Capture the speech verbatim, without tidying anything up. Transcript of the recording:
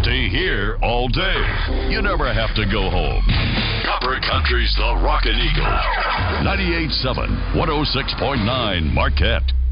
stay here all day. You never have to go home. Copper Country's the Rockin' Eagle. ninety-eight point seven, one oh six point nine Marquette.